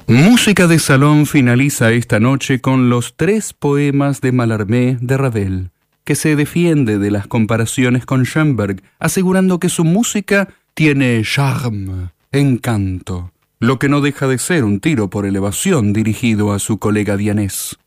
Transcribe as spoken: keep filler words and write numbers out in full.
Música de Salón finaliza esta noche con los tres poemas de Mallarmé de Ravel, que se defiende de las comparaciones con Schoenberg, asegurando que su música tiene charme, encanto, lo que no deja de ser un tiro por elevación dirigido a su colega vienés.